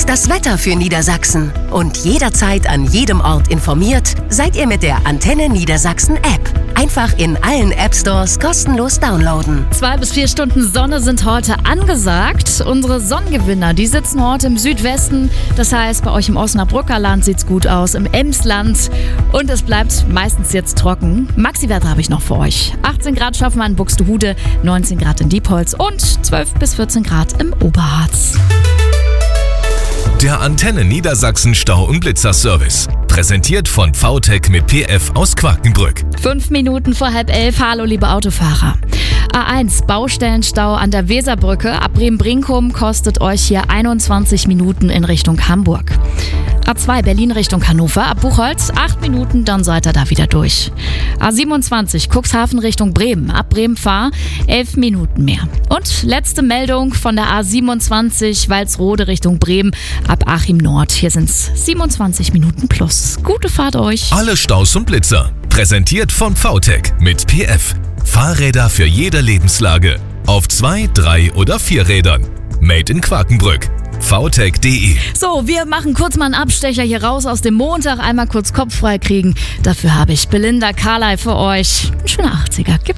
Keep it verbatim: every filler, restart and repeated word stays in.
Das Wetter für Niedersachsen. Und jederzeit an jedem Ort informiert seid ihr mit der Antenne Niedersachsen App. Einfach in allen App Stores kostenlos downloaden. Zwei bis vier Stunden Sonne sind heute angesagt. Unsere Sonnengewinner, die sitzen heute im Südwesten. Das heißt, bei euch im Osnabrücker Land sieht's gut aus, im Emsland. Und es bleibt meistens jetzt trocken. Maxi-Werte habe ich noch für euch. achtzehn Grad schaffen wir in Buxtehude, neunzehn Grad in Diepholz und zwölf bis vierzehn Grad im Oberharz. Der Antenne Niedersachsen Stau- und Blitzer-Service. Präsentiert von V T E C mit P F aus Quakenbrück. Fünf Minuten vor halb elf. Hallo, liebe Autofahrer. A eins, Baustellenstau an der Weserbrücke. Ab Bremen-Brinkum kostet euch hier einundzwanzig Minuten in Richtung Hamburg. A zwei, Berlin Richtung Hannover. Ab Buchholz, acht Minuten, dann seid ihr da wieder durch. A siebenundzwanzig, Cuxhaven Richtung Bremen. Ab Bremen-Fahr, elf Minuten mehr. Und letzte Meldung von der A siebenundzwanzig, Walsrode Richtung Bremen. Ab Achim Nord. Hier sind es siebenundzwanzig Minuten plus. Gute Fahrt euch. Alle Staus und Blitzer. Präsentiert von V T E C mit P F. Fahrräder für jede Lebenslage. Auf zwei, drei oder vier Rädern. Made in Quakenbrück. v t e c punkt d e. So, wir machen kurz mal einen Abstecher hier raus aus dem Montag. Einmal kurz Kopf frei kriegen. Dafür habe ich Belinda Carlisle für euch. Ein schöner achtziger. Gibt's